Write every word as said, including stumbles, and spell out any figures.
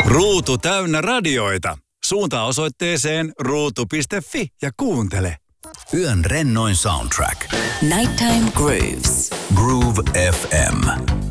Ruutu täynnä radioita. Suuntaa osoitteeseen ruutu piste fi ja kuuntele. Yön rennoin soundtrack. Nighttime Grooves. Groove F M.